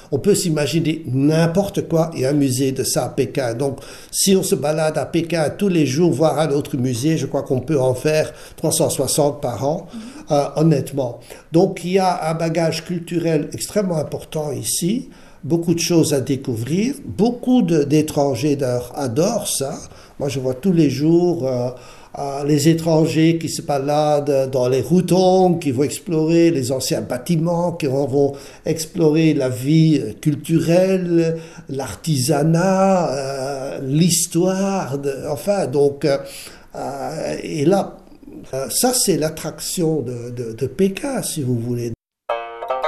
on peut s'imaginer n'importe quoi et un musée de ça à Pékin. Donc, si on se balade à Pékin tous les jours, voir un autre musée, je crois qu'on peut en faire 360 par an, honnêtement. Donc, il y a un bagage culturel extrêmement important ici, beaucoup de choses à découvrir, beaucoup d'étrangers adorent ça. Moi, je vois tous les jours les étrangers qui se baladent dans les routons, qui vont explorer les anciens bâtiments, qui vont explorer la vie culturelle, l'artisanat, l'histoire, enfin, donc, et là, ça c'est l'attraction de Pékin, si vous voulez.